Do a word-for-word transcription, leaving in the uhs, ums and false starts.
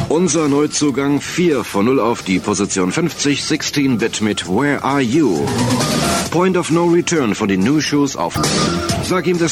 Unser Neuzugang vier von null auf die Position fünfzig, sechzehn Bit mit Where Are You? Point of No Return von den New Shoes auf. Sag ihm, dass